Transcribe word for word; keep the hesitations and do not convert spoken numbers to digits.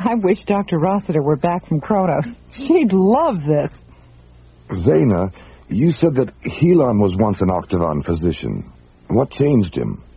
I wish Doctor Rossiter were back from Kronos. She'd love this. Zaina, you said that Helon was once an Octagon physician. What changed him?